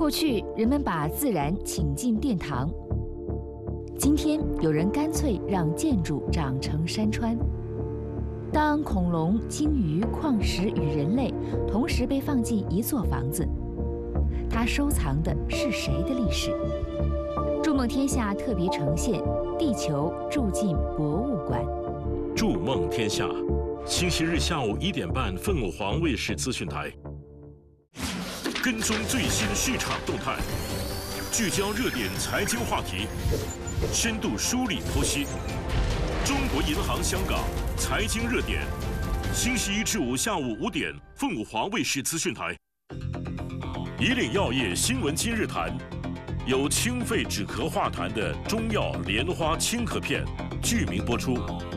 过去人们把自然请进殿堂，今天有人干脆让建筑长成山川。当恐龙、鲸鱼、矿石与人类同时被放进一座房子，它收藏的是谁的历史？筑梦天下特别呈现《地球住进博物馆》。 筑梦天下，星期日下午1点半，凤凰卫视资讯台。跟踪最新市场动态，聚焦热点财经话题，深度梳理剖析。中国银行香港财经热点，星期一至五下午5点，凤凰卫视资讯台。以岭药业新闻今日谈，由清肺止咳化痰的中药莲花清咳片剧名播出。